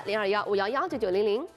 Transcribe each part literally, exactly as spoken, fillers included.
零二幺五幺幺九九零零。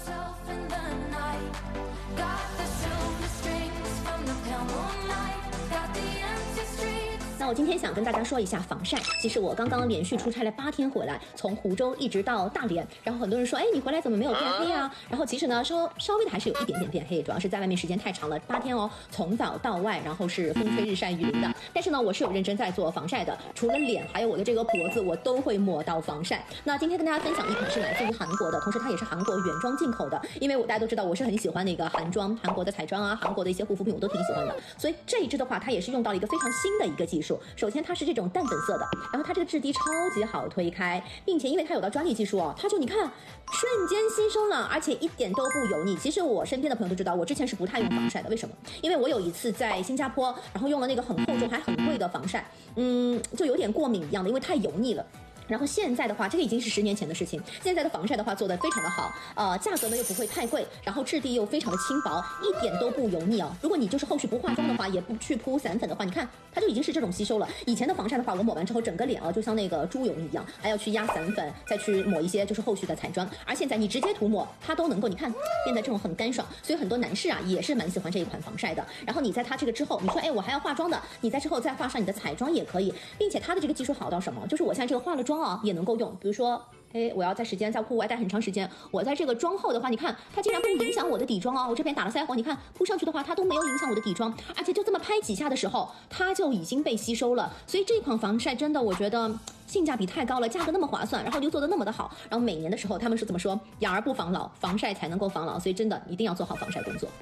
那我今天想跟大家说一下防晒。其实我刚刚连续出差了八天回来，从湖州一直到大连，然后很多人说，哎，你回来怎么没有变黑啊？然后其实呢，稍稍微的还是有一点点变黑，主要是在外面时间太长了，八天哦，从早到外，然后是风吹日晒雨淋的。但是呢，我是有认真在做防晒的，除了脸，还有我的这个脖子，我都会抹到防晒。那今天跟大家分享一款是来自于韩国的，同时它也是韩国原装进口的，因为我大家都知道我是很喜欢那个韩妆，韩国的彩妆啊，韩国的一些护肤品我都挺喜欢的，所以这一支的话，它也是用到了一个非常新的一个技术。首先它是这种淡粉色的，然后它这个质地超级好推开，并且因为它有到专利技术哦，它就你看瞬间吸收了，而且一点都不油腻。其实我身边的朋友都知道，我之前是不太用防晒的，为什么？因为我有一次在新加坡，然后用了那个很厚重还很贵的防晒，嗯，就有点过敏一样的，因为太油腻了。然后现在的话，这个已经是十年前的事情。现在的防晒的话做得非常的好，呃，价格呢又不会太贵，然后质地又非常的轻薄，一点都不油腻哦。如果你就是后续不化妆的话，也不去铺散粉的话，你看它就已经是这种吸收了。以前的防晒的话，我抹完之后整个脸啊就像那个猪油腻一样，还要去压散粉，再去抹一些就是后续的彩妆。而现在你直接涂抹，它都能够你看变得这种很干爽，所以很多男士啊也是蛮喜欢这一款防晒的。然后你在它这个之后，你说哎我还要化妆的，你在之后再画上你的彩妆也可以，并且它的这个技术好到什么？就是我现在这个化了妆啊也能够用，比如说。哎，我要在时间在户外待很长时间，我在这个妆后的话，你看它竟然不影响我的底妆哦。我这边打了腮红，你看铺上去的话，它都没有影响我的底妆，而且就这么拍几下的时候，它就已经被吸收了。所以这款防晒真的，我觉得性价比太高了，价格那么划算，然后又做的那么的好。然后每年的时候，他们是怎么说？养儿不防老，防晒才能够防老，所以真的一定要做好防晒工作。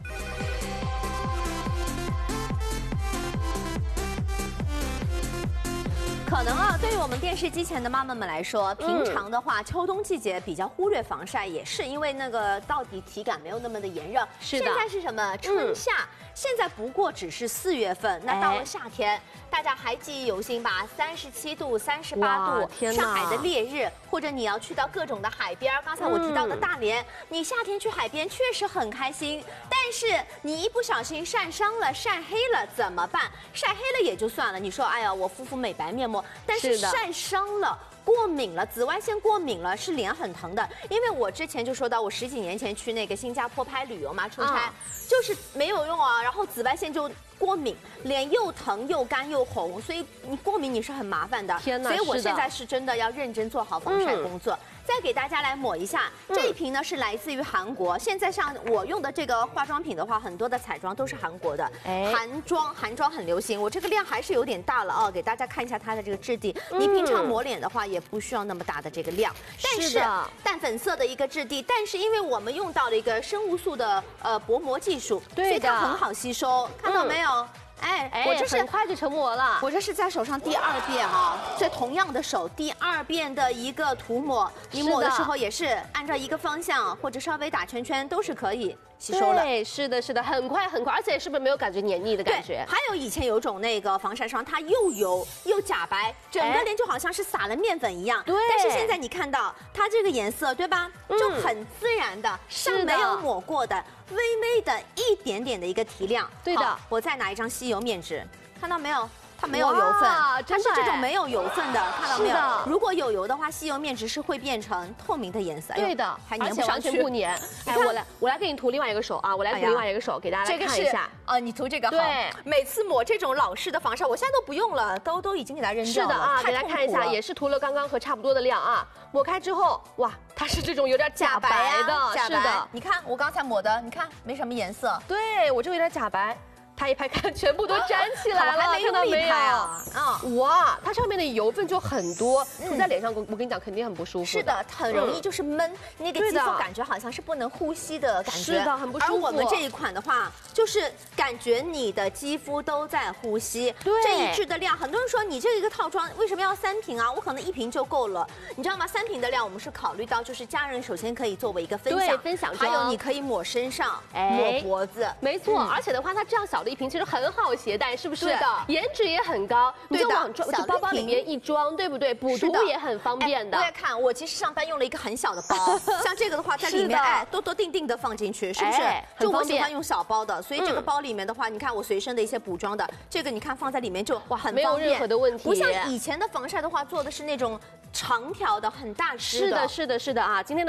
可能啊，对于我们电视机前的妈妈们来说，平常的话，秋冬季节比较忽略防晒，也是因为那个到底体感没有那么的炎热。 是的。 现在是什么？春夏，嗯、现在不过只是四月份，那到了夏天，哎、大家还记忆犹新吧？三十七度、三十八度，上海的烈日，或者你要去到各种的海边，刚才我提到的大连，嗯、你夏天去海边确实很开心，但是你一不小心晒伤了、晒黑了怎么办？晒黑了也就算了，你说，哎呀，我敷敷美白面膜。但是晒伤了。过敏了，紫外线过敏了，是脸很疼的。因为我之前就说到，我十几年前去那个新加坡拍旅游嘛，出差、嗯、就是没有用啊，然后紫外线就过敏，脸又疼又干又红，所以你过敏你是很麻烦的。 天哪！ 所以我现在是真的要认真做好防晒工作。嗯、再给大家来抹一下，嗯、这一瓶呢是来自于韩国。现在像我用的这个化妆品的话，很多的彩妆都是韩国的。哎，韩妆韩妆很流行。我这个量还是有点大了啊，给大家看一下它的这个质地。嗯、你平常抹脸的话也不需要那么大的这个量，但是淡粉色的一个质地，但是因为我们用到了一个生物素的呃薄膜技术，所以它很好吸收，看到没有？嗯哎， 哎，我这是很快就成膜了。 我这是在手上第二遍啊，这同样的手第二遍的一个涂抹，你抹的时候也是按照一个方向或者稍微打圈圈都是可以吸收了。 对，是的，是的，很快很快，而且是不是没有感觉黏腻的感觉？ 还有以前有种那个防晒霜，它又油又假白，整个脸就好像是撒了面粉一样。对。但是现在你看到它这个颜色，对吧？就很自然的，像没有抹过的。微微的一点点的一个提亮， 对的。 我再拿一张吸油面纸，看到没有？它没有油分，它是这种没有油分的，看到没有？如果有油的话，吸油面纸是会变成透明的颜色。 对的， 还粘不上去， 完全不粘。哎，我来，我来给你涂另外一个手啊，我来涂另外一个手，给大家来看一下。 啊，你涂这个好。对，每次抹这种老式的防晒，我现在都不用了，都都已经给它扔掉了。 是的啊，给大家看一下，也是涂了刚刚和差不多的量啊。抹开之后，哇，它是这种有点假白的， 是的。你看我刚才抹的，你看没什么颜色。 对，我这个有点假白。它一拍看，全部都粘起来了， 看到没有？ 嗯，哇，它上面的油分就很多，涂在脸上，我我跟你讲，肯定很不舒服。 是的，很容易就是闷，那个肌肤感觉好像是不能呼吸的感觉。 是的，很不舒服。 而我们这一款的话，就是感觉你的肌肤都在呼吸。对，这一支的量，很多人说你这一个套装为什么要三瓶啊？我可能一瓶就够了，你知道吗？三瓶的量我们是考虑到就是家人首先可以作为一个分享， 分享， 还有你可以抹身上，抹脖子。 没错，而且的话，它这样小的一瓶其实很好携带，是不是？ 对的， 颜值也很高，你就往装包包里面一装，对不对？补涂也很方便的。 我也看，我其实上班用了一个很小的包，像这个的话，在里面哎，多多定定的放进去，是不是？就我喜欢用小包的，所以这个包里面的话，你看我随身的一些补妆的，这个你看放在里面就哇很方便， 没有任何的问题。 不像以前的防晒的话，做的是那种长条的、很大支的。 是的，是的，是的啊，今天的。